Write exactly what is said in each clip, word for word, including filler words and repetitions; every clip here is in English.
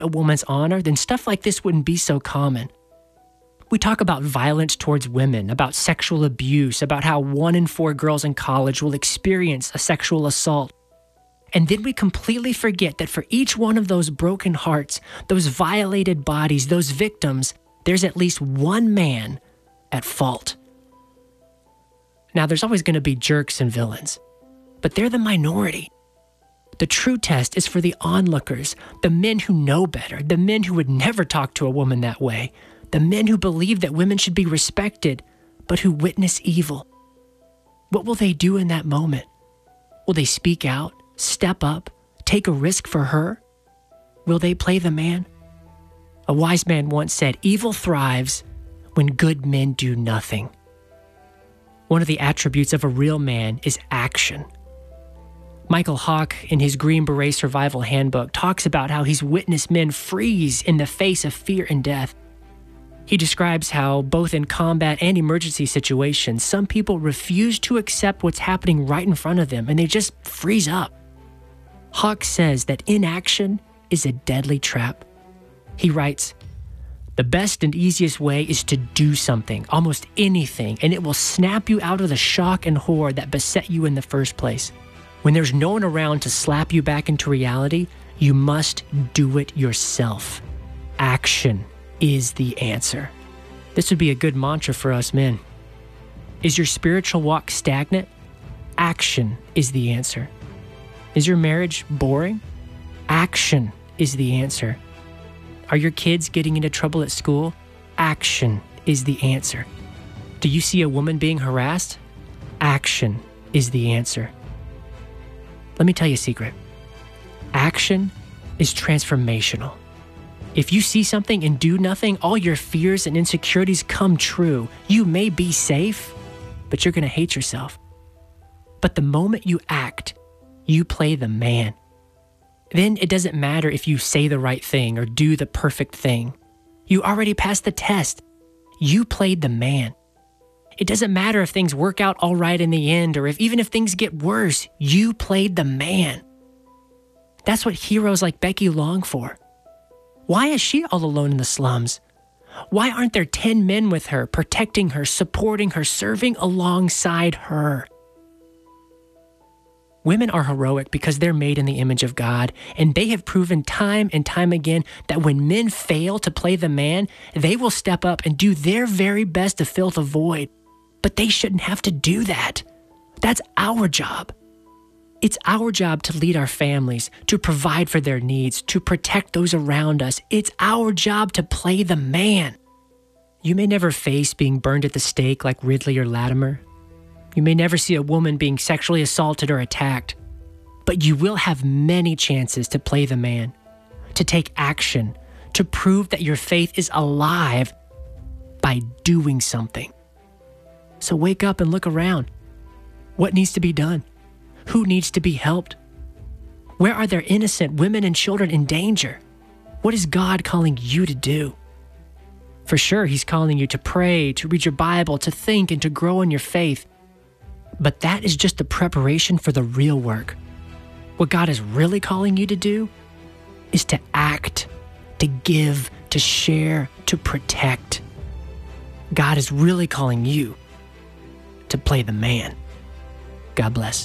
a woman's honor, then stuff like this wouldn't be so common. We talk about violence towards women, about sexual abuse, about how one in four girls in college will experience a sexual assault. And then we completely forget that for each one of those broken hearts, those violated bodies, those victims, there's at least one man at fault. Now, there's always going to be jerks and villains, but they're the minority. The true test is for the onlookers, the men who know better, the men who would never talk to a woman that way, the men who believe that women should be respected, but who witness evil. What will they do in that moment? Will they speak out, step up, take a risk for her? Will they play the man? A wise man once said, "Evil thrives when good men do nothing." One of the attributes of a real man is action. Michael Hawk, in his Green Beret Survival Handbook, talks about how he's witnessed men freeze in the face of fear and death. He describes how, both in combat and emergency situations, some people refuse to accept what's happening right in front of them, and they just freeze up. Hawk says that inaction is a deadly trap. He writes, "The best and easiest way is to do something, almost anything, and it will snap you out of the shock and horror that beset you in the first place. When there's no one around to slap you back into reality, you must do it yourself. Action is the answer." This would be a good mantra for us men. Is your spiritual walk stagnant? Action is the answer. Is your marriage boring? Action is the answer. Are your kids getting into trouble at school? Action is the answer. Do you see a woman being harassed? Action is the answer. Let me tell you a secret. Action is transformational. If you see something and do nothing, all your fears and insecurities come true. You may be safe, but you're going to hate yourself. But the moment you act, you play the man. Then it doesn't matter if you say the right thing or do the perfect thing. You already passed the test. You played the man. It doesn't matter if things work out all right in the end, or if even if things get worse, you played the man. That's what heroes like Becky long for. Why is she all alone in the slums? Why aren't there ten men with her, protecting her, supporting her, serving alongside her? Women are heroic because they're made in the image of God, and they have proven time and time again that when men fail to play the man, they will step up and do their very best to fill the void. But they shouldn't have to do that. That's our job. It's our job to lead our families, to provide for their needs, to protect those around us. It's our job to play the man. You may never face being burned at the stake like Ridley or Latimer. You may never see a woman being sexually assaulted or attacked, but you will have many chances to play the man, to take action, to prove that your faith is alive by doing something. So wake up and look around. What needs to be done? Who needs to be helped? Where are there innocent women and children in danger? What is God calling you to do? For sure, He's calling you to pray, to read your Bible, to think, and to grow in your faith. But that is just the preparation for the real work. What God is really calling you to do is to act, to give, to share, to protect. God is really calling you to play the man. God bless.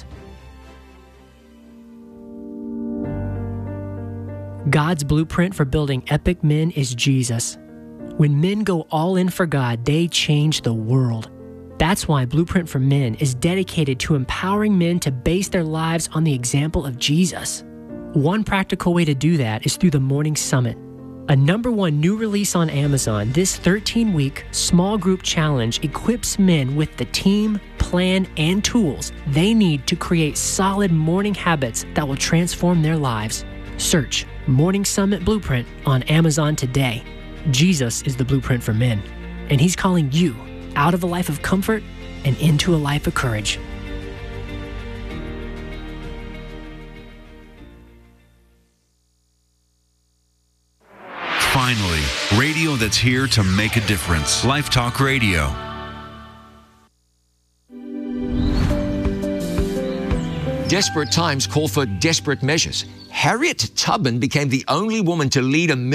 God's blueprint for building epic men is Jesus. When men go all in for God, they change the world. That's why Blueprint for Men is dedicated to empowering men to base their lives on the example of Jesus. One practical way to do that is through the Morning Summit. A number one new release on Amazon, this thirteen-week small group challenge equips men with the team, plan, and tools they need to create solid morning habits that will transform their lives. Search Morning Summit Blueprint on Amazon today. Jesus is the blueprint for men, and He's calling you out of a life of comfort and into a life of courage. Finally, radio that's here to make a difference. Life Talk Radio. Desperate times call for desperate measures. Harriet Tubman became the only woman to lead a